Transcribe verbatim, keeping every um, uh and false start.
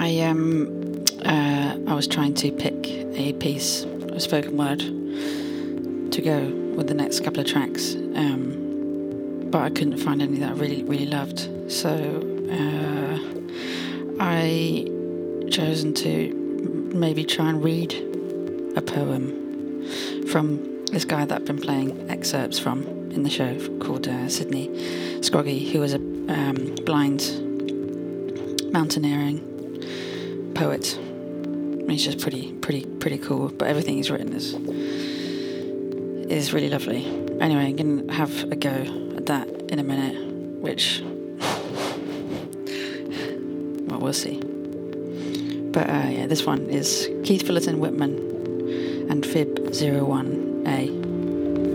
I um uh, I was trying to pick a piece of spoken word to go with the next couple of tracks, um, but I couldn't find any that I really really loved. So uh, I chosen to maybe try and read a poem from this guy that I've been playing excerpts from in the show, called uh, Sydney Scroggy, who was a um, blind mountaineering poet. He's just pretty, pretty, pretty cool. But everything he's written is is really lovely. Anyway, I'm gonna have a go at that in a minute, which, well, we'll see. But uh, yeah, this one is Keith Fullerton Whitman and Fib zero one A.